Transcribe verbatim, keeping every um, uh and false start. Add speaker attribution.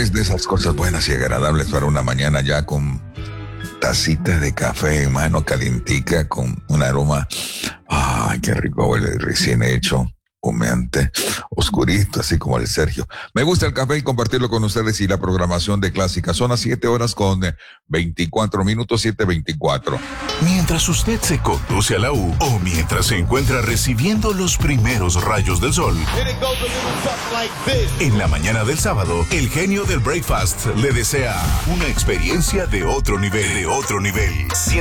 Speaker 1: es de esas cosas buenas y agradables para una mañana ya con tacita de café en mano calientica con un aroma. Ay, qué rico huele, recién hecho, humeante, oscurito, así como el Sergio. Me gusta el café y compartirlo con ustedes y la programación de Clásica. Son las siete horas con veinticuatro minutos, siete veinticuatro.
Speaker 2: Mientras usted se conduce a la U o mientras se encuentra recibiendo los primeros rayos del sol. En la mañana del sábado, el genio del breakfast le desea una experiencia de otro nivel, de otro nivel.